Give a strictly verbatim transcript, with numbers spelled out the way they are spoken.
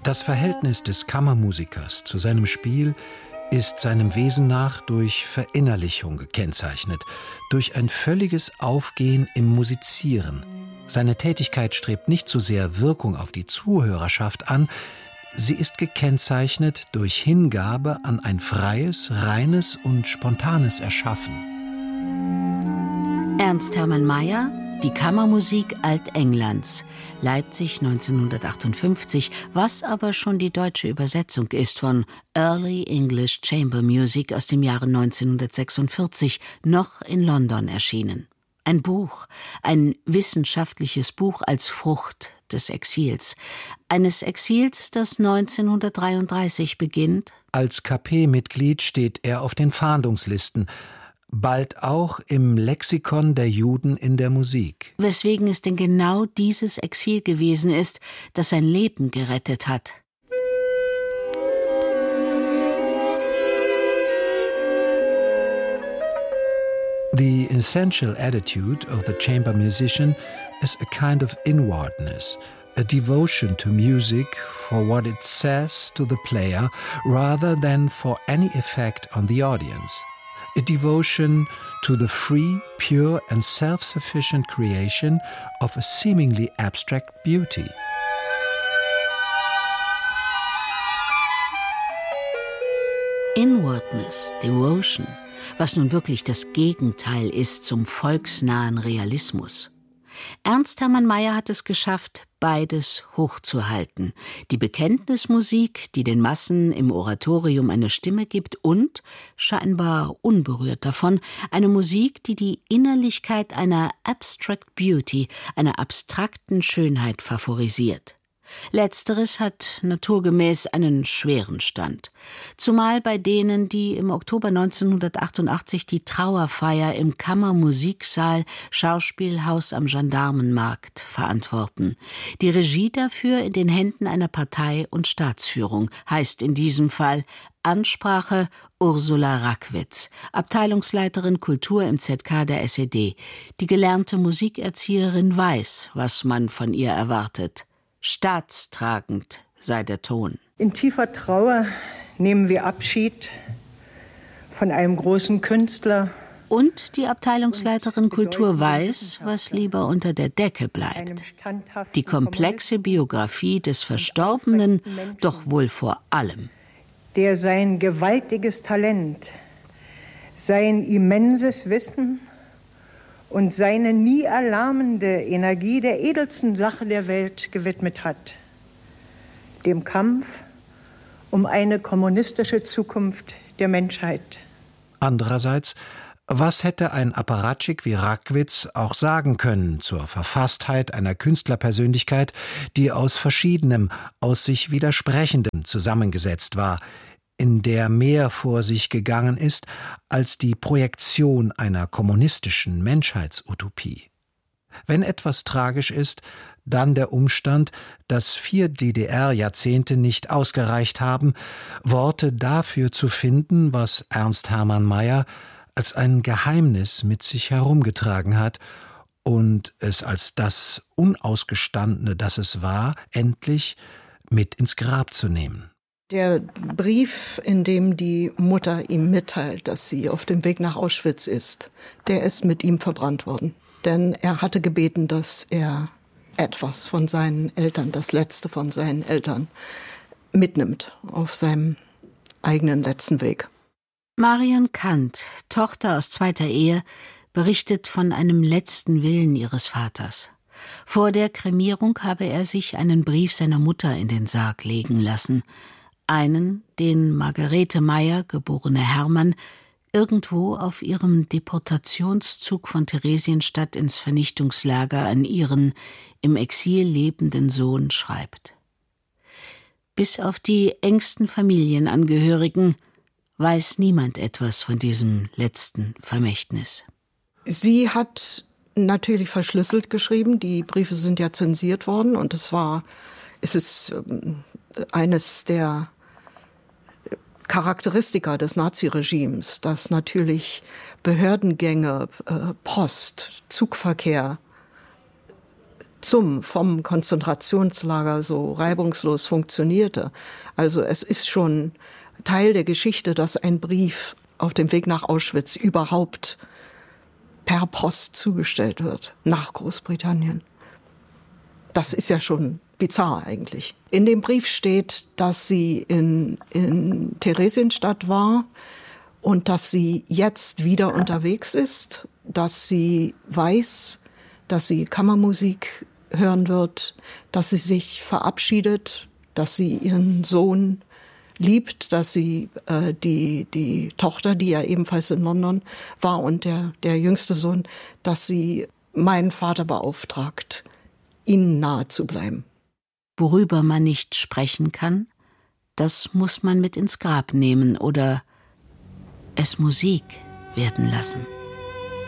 Das Verhältnis des Kammermusikers zu seinem Spiel ist seinem Wesen nach durch Verinnerlichung gekennzeichnet, durch ein völliges Aufgehen im Musizieren. Seine Tätigkeit strebt nicht so sehr Wirkung auf die Zuhörerschaft an, sie ist gekennzeichnet durch Hingabe an ein freies, reines und spontanes Erschaffen. Ernst Hermann Meyer, Die Kammermusik Altenglands, Leipzig neunzehnhundertachtundfünfzig, was aber schon die deutsche Übersetzung ist von Early English Chamber Music aus dem Jahre neunzehnhundertsechsundvierzig, noch in London erschienen. Ein Buch, ein wissenschaftliches Buch als Frucht des Exils. Eines Exils, das neunzehnhundertdreiunddreißig beginnt. Als K P-Mitglied steht er auf den Fahndungslisten, bald auch im Lexikon der Juden in der Musik. Weswegen es denn genau dieses Exil gewesen ist, das sein Leben gerettet hat. The essential attitude of the chamber musician is a kind of inwardness, a devotion to music for what it says to the player rather than for any effect on the audience. A devotion to the free, pure and self-sufficient creation of a seemingly abstract beauty. Inwardness, Devotion, was nun wirklich das Gegenteil ist zum volksnahen Realismus. Ernst Hermann Meyer hat es geschafft, beides hochzuhalten. Die Bekenntnismusik, die den Massen im Oratorium eine Stimme gibt, und, scheinbar unberührt davon, eine Musik, die die Innerlichkeit einer Abstract Beauty, einer abstrakten Schönheit favorisiert. Letzteres hat naturgemäß einen schweren Stand. Zumal bei denen, die im Oktober neunzehnhundertachtundachtzig die Trauerfeier im Kammermusiksaal Schauspielhaus am Gendarmenmarkt verantworten. Die Regie dafür in den Händen einer Partei- und Staatsführung, heißt in diesem Fall Ansprache Ursula Rackwitz, Abteilungsleiterin Kultur im Z K der S E D. Die gelernte Musikerzieherin weiß, was man von ihr erwartet. Staatstragend sei der Ton. In tiefer Trauer nehmen wir Abschied von einem großen Künstler. Und die Abteilungsleiterin Kultur weiß, was lieber unter der Decke bleibt. Die komplexe Biografie des Verstorbenen doch wohl vor allem. Der sein gewaltiges Talent, sein immenses Wissen und seine nie erlahmende Energie der edelsten Sache der Welt gewidmet hat, dem Kampf um eine kommunistische Zukunft der Menschheit. Andererseits, was hätte ein Apparatschik wie Rackwitz auch sagen können zur Verfasstheit einer Künstlerpersönlichkeit, die aus Verschiedenem, aus sich Widersprechendem zusammengesetzt war, in der mehr vor sich gegangen ist als die Projektion einer kommunistischen Menschheitsutopie. Wenn etwas tragisch ist, dann der Umstand, dass vier D D R-Jahrzehnte nicht ausgereicht haben, Worte dafür zu finden, was Ernst Hermann Meyer als ein Geheimnis mit sich herumgetragen hat und es als das Unausgestandene, das es war, endlich mit ins Grab zu nehmen. Der Brief, in dem die Mutter ihm mitteilt, dass sie auf dem Weg nach Auschwitz ist, der ist mit ihm verbrannt worden. Denn er hatte gebeten, dass er etwas von seinen Eltern, das Letzte von seinen Eltern, mitnimmt auf seinem eigenen letzten Weg. Marion Kant, Tochter aus zweiter Ehe, berichtet von einem letzten Willen ihres Vaters. Vor der Kremierung habe er sich einen Brief seiner Mutter in den Sarg legen lassen. Einen, den Margarete Meyer, geborene Hermann, irgendwo auf ihrem Deportationszug von Theresienstadt ins Vernichtungslager an ihren im Exil lebenden Sohn schreibt. Bis auf die engsten Familienangehörigen weiß niemand etwas von diesem letzten Vermächtnis. Sie hat natürlich verschlüsselt geschrieben. Die Briefe sind ja zensiert worden und es war, es ist eines der Charakteristika des Naziregimes, dass natürlich Behördengänge, Post, Zugverkehr zum, vom Konzentrationslager so reibungslos funktionierte. Also es ist schon Teil der Geschichte, dass ein Brief auf dem Weg nach Auschwitz überhaupt per Post zugestellt wird, nach Großbritannien. Das ist ja schon bizarr eigentlich. In dem Brief steht, dass sie in, in Theresienstadt war und dass sie jetzt wieder unterwegs ist, dass sie weiß, dass sie Kammermusik hören wird, dass sie sich verabschiedet, dass sie ihren Sohn liebt, dass sie äh, die, die Tochter, die ja ebenfalls in London war und der, der jüngste Sohn, dass sie meinen Vater beauftragt, ihnen nahe zu bleiben. Worüber man nicht sprechen kann, das muss man mit ins Grab nehmen oder es Musik werden lassen.